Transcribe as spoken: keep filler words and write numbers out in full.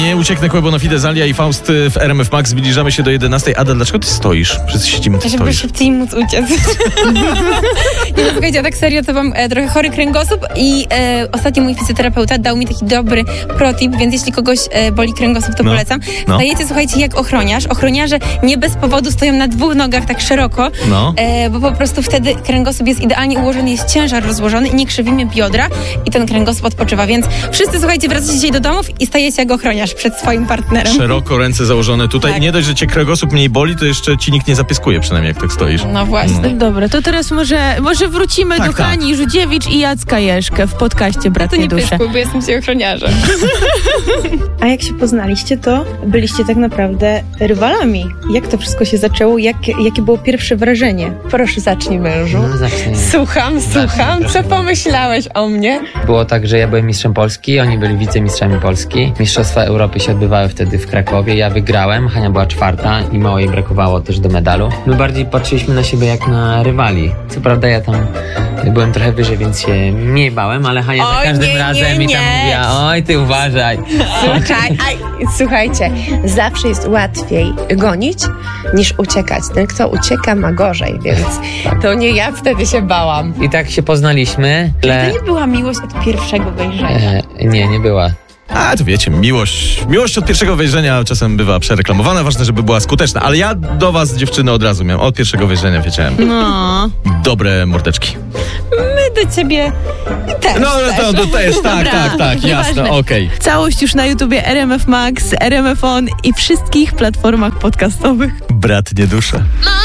nie ucieknę kłębo na Fide, Zalia i Faust w R M F Max. Zbliżamy się do jedenastej. Ada, dlaczego ty stoisz? Wszyscy siedzimy, ty Żeby stoisz. szybciej móc uciec. Nie no, słuchajcie, ja tak serio to mam e, trochę chory kręgosłup i e, ostatnio mój fizjoterapeuta dał mi taki dobry protip, więc jeśli kogoś e, boli kręgosłup, to No, polecam. no. Stajecie, słuchajcie, jak ochroniarz. Ochroniarze nie bez powodu stoją na dwóch nogach tak szeroko, No. e, bo po prostu wtedy kręgosłup jest idealnie ułożony, jest ciężar rozłożony i nie krzywimy biodra i ten kręgosłup odpoczywa, więc wszyscy, słuchajcie, wracacie dzisiaj do domów i stajecie jak ochroniarz przed swoim partnerem. Szeroko ręce założone tutaj. Tak. Nie dość, że cię kręgosłup mniej boli, to jeszcze ci nikt nie zapyskuje, przynajmniej jak tak stoisz. No właśnie. No. Dobra, to teraz może, może wrócimy Tak, do tak. Hani Żudziewicz i Jacka Jeszkę w podcaście To Bratnie nie Dusze. pyskuj, bo jestem dzisiaj ochroniarzem. A jak się poznaliście, to byliście tak naprawdę rywalami. Jak to wszystko się zaczęło? Jak, jakie było pierwsze wrażenie? Proszę, zacznij, mężu. No, zacznij. Słucham, słucham. Co pomyślałeś o mnie? Było tak, że ja byłem mistrzem Polski, oni byli wicemistrzami Polski. Mistrzostwa Europy się odbywały wtedy w Krakowie. Ja wygrałem, Hania była czwarta i mało jej brakowało też do medalu. My bardziej patrzyliśmy na siebie jak na rywali. Co prawda ja tam byłem trochę wyżej, więc się mniej bałem, ale Hania za Oj, każdym nie, razem nie, mi tam nie. mówiła: oj, ty uważaj. Słuchaj, aj, słuchajcie, zawsze jest łatwiej gonić niż uciekać. Ten, kto ucieka, ma gorzej, więc to nie ja wtedy się bałam. I tak się poznaliśmy. To Ale... nie była miłość od pierwszego wejrzenia. E, nie, nie była. A, to wiecie, miłość. Miłość od pierwszego wejrzenia czasem bywa przereklamowana. Ważne, żeby była skuteczna. Ale ja do was, dziewczyny, od razu miałem. Od pierwszego wejrzenia wiedziałem. No. Dobre mordeczki. My do ciebie też. No, no to, to też, tak, Dobra, tak, tak, jasne, nieważne. okej. Całość już na YouTubie R M F Max, R M F On i wszystkich platformach podcastowych. Bratnie dusze. My